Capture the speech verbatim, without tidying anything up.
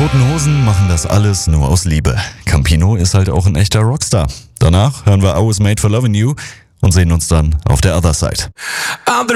Toten Hosen machen das alles nur aus Liebe. Campino ist halt auch ein echter Rockstar. Danach hören wir I Was Made for Loving You und sehen uns dann auf der Other Side.